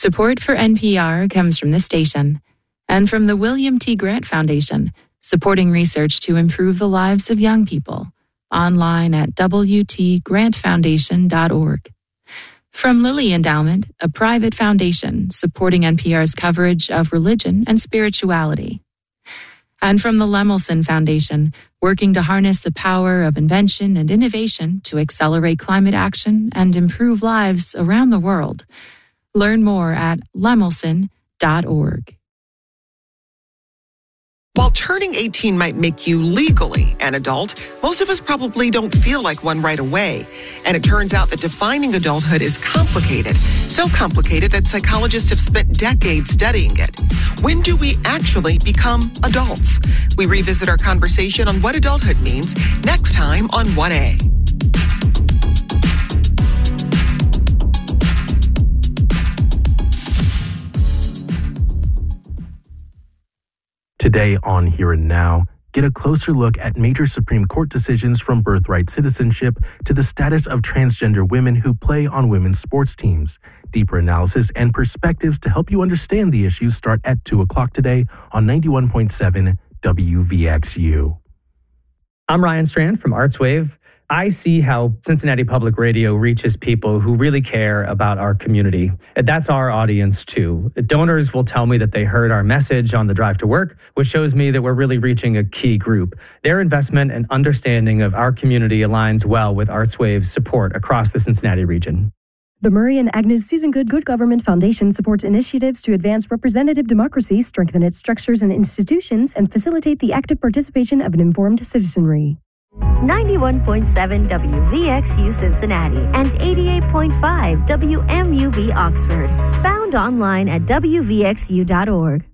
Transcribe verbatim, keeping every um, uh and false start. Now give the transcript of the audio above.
Support for N P R comes from this station and from the William T. Grant Foundation, supporting research to improve the lives of young people. Online at w t grant foundation dot org. From Lilly Endowment, a private foundation supporting N P R's coverage of religion and spirituality. And from the Lemelson Foundation, working to harness the power of invention and innovation to accelerate climate action and improve lives around the world. Learn more at lemelson dot org. While turning eighteen might make you legally an adult, most of us probably don't feel like one right away. And it turns out that defining adulthood is complicated. So complicated that psychologists have spent decades studying it. When do we actually become adults? We revisit our conversation on what adulthood means next time on one A. Today on Here and Now, get a closer look at major Supreme Court decisions from birthright citizenship to the status of transgender women who play on women's sports teams. Deeper analysis and perspectives to help you understand the issues start at two o'clock today on ninety-one point seven W V X U. I'm Ryan Strand from ArtsWave. I see how Cincinnati Public Radio reaches people who really care about our community. That's our audience, too. Donors will tell me that they heard our message on the drive to work, which shows me that we're really reaching a key group. Their investment and understanding of our community aligns well with ArtsWave's support across the Cincinnati region. The Murray and Agnes Season Good Good Government Foundation supports initiatives to advance representative democracy, strengthen its structures and institutions, and facilitate the active participation of an informed citizenry. ninety-one point seven W V X U Cincinnati and eighty-eight point five W M U V Oxford. Found online at w v x u dot org.